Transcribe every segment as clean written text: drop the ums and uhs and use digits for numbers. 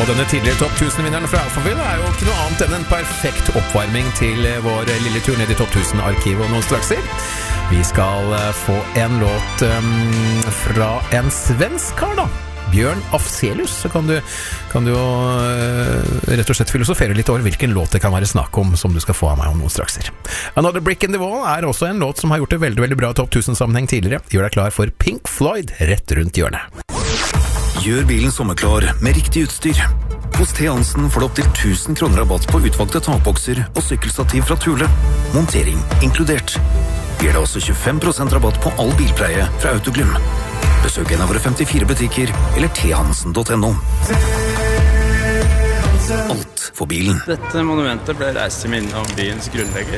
Og denne tidligere topp 1000-vinneren fra Alphaville jo ikke noe annet enn en perfekt oppvarming til vår lille tur ned i topp 1000-arkivet og noen strakser. Vi skal få en låt fra en svensk kar da. Bjørn Afzelius, så kan du jo rett og slett filosofere litt over hvilken låt det kan være snakk om som du skal få av meg om noen strakser. Another Brick in the Wall også en låt som har gjort det veldig, veldig bra i topp 1000-sammenheng tidligere. Gjør deg klar for Pink Floyd rett rundt hjørnet. Gjør bilen sommerklar med riktig utstyr. Hos T. Hansen får du opp til 1000 kroner rabatt på utvalgte takbokser og sykkelstativ fra Thule. Montering inkludert. Gir deg også 25% rabatt på all bilpleie fra Autoglym. Besøk en av våre 54 butikker eller thansen.no. Alt for bilen. Dette monumentet ble reist til minne om byens grunnlegger.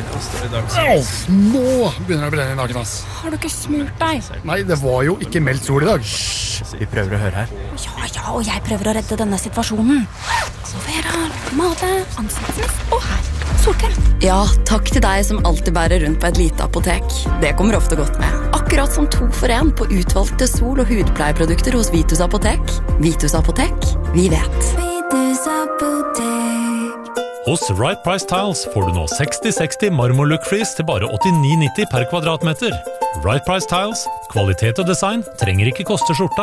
Nå begynner det å brenne i naken, ass. Har du ikke smurt deg? Nei, det var jo ikke meldt sol i dag. Vi prøver å høre her. Ja, og jeg prøver å redde denne situasjonen. Så Vera, male, ansiktsnes og her. Solkrem. Ja, takk til deg som alltid bærer rundt på et lite apotek. Det kommer ofte godt med. Akkurat som 2 for 1 på utvalgte sol- og hudpleieprodukter hos Vitus Apotek. Vitus Apotek, vi vet. Vitus Apotek. Hos Right Price Tiles får du nå 60-60 marmorlook-flis til bare 89,90 per kvadratmeter. Right Price Tiles, kvalitet og design trenger ikke koste skjorta.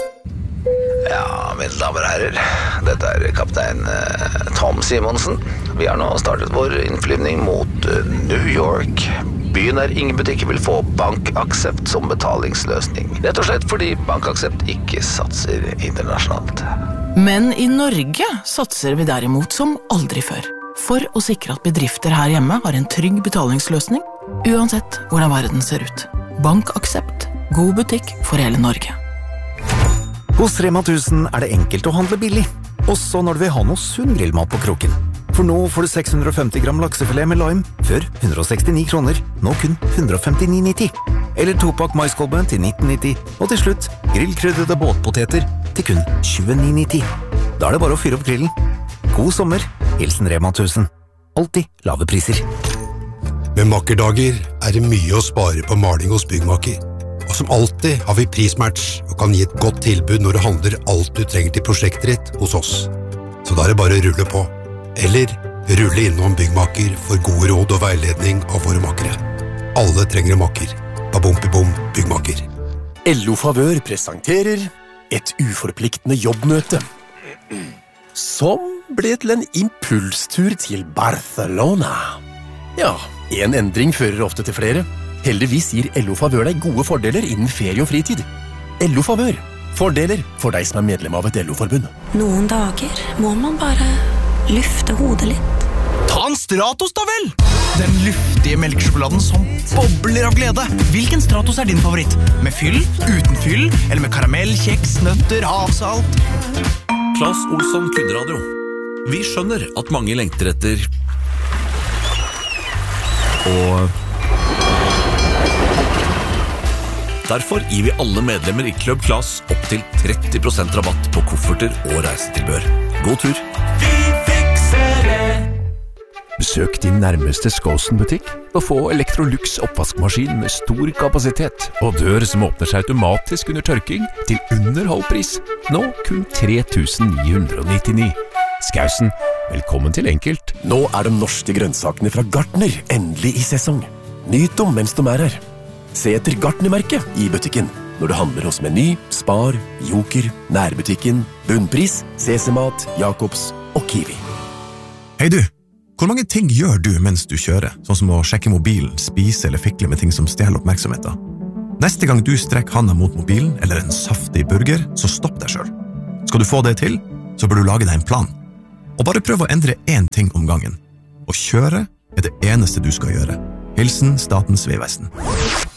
Ja, mine damer og herrer, dette kaptein Tom Simonsen. Vi har nå startet vår innflyvning mot New York. Byen ingen butikker vil få BankAksept som betalingsløsning. Rett og slett fordi BankAksept ikke satser internasjonalt. Men i Norge satser vi derimot som aldri før. For å sikre at bedrifter her hjemme har en trygg betalingsløsning, uansett hvordan verden ser ut. BankAksept. God butikk for hele Norge. Hos Rema 1000 det enkelt å handle billig, også når du vil ha noe sunn grillmat på kroken. For nå får du 650 gram laksefilet med lime, før 169 kroner, nå kun 159,90. Eller 2-pakk maiskolbe til 19,90, og til slutt grillkryddede båtpoteter til kun 29,90. Da det bare å fyre opp grillen. God sommer, hilsen Rema 1000. Alltid lave priser. Med makkerdager det mye å spare på maling hos byggmaker. Og som alltid har vi prismatch og kan gi et godt tilbud når du handler alt du trenger til prosjektet ditt hos oss. Så da det bare å rulle på. Eller rulle innom byggmaker for gode råd og veiledning av våre makkere. Alle trenger en makker. Babom-bibom byggmaker. LO Favør presenterer et uforpliktende jobbmøte. Som ble til en impulstur til Barcelona. Ja, en endring fører ofte til flere. Heldigvis gir LO Favør deg gode fordeler innen ferie og fritid. LO Favør. Fordeler for deg som medlem av et LO-forbund. Noen dager må man bare lufte hodet litt. Ta en Stratos da vel! Den luftige melkesjokoladen som bobler av glede. Hvilken Stratos din favoritt? Med fyll, uten fyll, eller med karamell, kjeks, nøtter, havsalt? Claes Olsson Kundradio. Vi skjønner at mange lengter etter og derfor gir vi alle medlemmer i Club Claes opp til 30% rabatt på kofferter og reisetilbør. God tur! Vi fikser det! Besøk din nærmeste Skåsen-butikk og få Electrolux oppvaskmaskin med stor kapasitet og dør som åpner seg automatisk under tørking til under halv pris. Nå kun 3.999. Skausen, velkommen til Enkelt. Nå de norske grønnsakene fra Gartner endelig i sesong. Nyt dem mens de her. Se etter Gartner-merket i butikken når du handler hos Meny, Spar, Joker, Nærbutikken, Bunnpris, CC-mat, Jacobs og Kiwi. Hei du, hvor mange ting gjør du mens du kjører, sånn som å sjekke mobilen, spise eller fikle med ting som stjeler oppmerksomheten? Neste gang du strekker handa mot mobilen eller en saftig burger, så stopp deg selv. Skal du få det til, så bør du lage deg en plan. Og bare prøv å endre én ting om gangen. Å kjøre det eneste du skal gjøre. Hilsen Statens Vegvesen.